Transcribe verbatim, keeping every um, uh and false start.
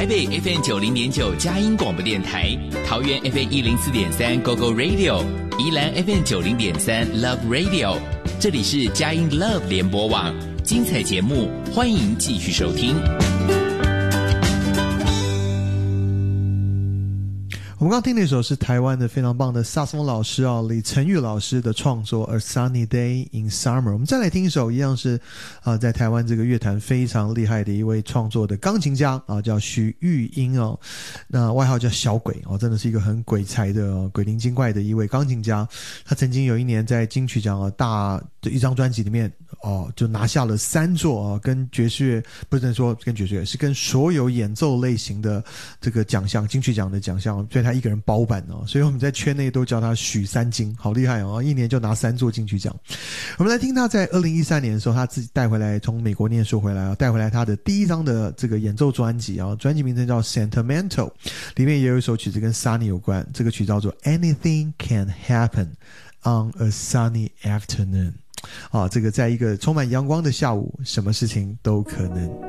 北 F M 九零点九佳音广播电台，桃园 F M 一零四点三 Go Go Radio， 宜兰 F M 九零点三 Love Radio， 这里是佳音 Love 联播网，精彩节目欢迎继续收听。 我们刚刚听那首是台湾的非常棒的萨克斯风老师啊，李成玉老师的创作《A Sunny Day in Summer》。我们再来听一首，一样是啊、呃，在台湾这个乐坛非常厉害的一位创作的钢琴家啊，叫许玉英哦，那外号叫小鬼哦，真的是一个很鬼才的、哦、鬼灵精怪的一位钢琴家。他曾经有一年在金曲奖啊大的一张专辑里面哦，就拿下了三座啊，跟爵士乐不能说跟爵士乐，是跟所有演奏类型的这个奖项，金曲奖的奖项，所以他一个人包办哦，所以我们在圈内都叫他许三金，好厉害哦，一年就拿三座金曲奖。我们来听他在二零一三年的时候，他自己带回来，从美国念书回来，带回来他的第一张的这个演奏专辑啊，专辑名称叫 Sentimental， 里面也有一首曲子跟 Sunny 有关，这个曲叫做 Anything Can Happen on a Sunny Afternoon。啊，这个在一个充满阳光的下午，什么事情都可能。